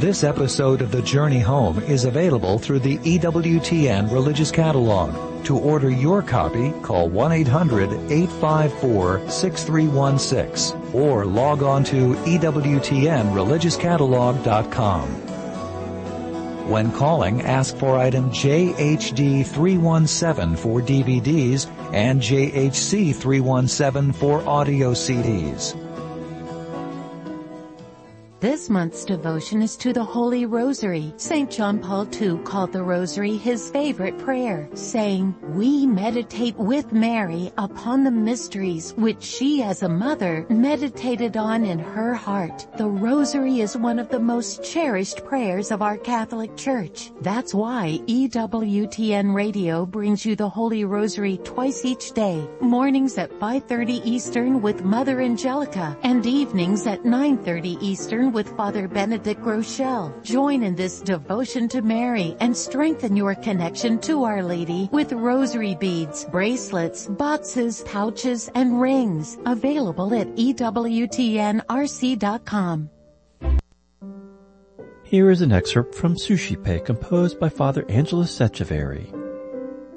This episode of The Journey Home is available through the EWTN Religious Catalog. To order your copy, call 1-800-854-6316 or log on to EWTNReligiousCatalog.com. When calling, ask for item JHD317 for DVDs and JHC317 for audio CDs. This month's devotion is to the Holy Rosary. St. John Paul II called the Rosary his favorite prayer, saying, "We meditate with Mary upon the mysteries which she as a mother meditated on in her heart." The Rosary is one of the most cherished prayers of our Catholic Church. That's why EWTN Radio brings you the Holy Rosary twice each day, mornings at 5:30 Eastern with Mother Angelica, and evenings at 9:30 Eastern with Father Benedict Rochelle. Join in this devotion to Mary and strengthen your connection to Our Lady with rosary beads, bracelets, boxes, pouches, and rings. Available at EWTNRC.com. Here is an excerpt from Suscipe composed by Father Angelos Secchieri.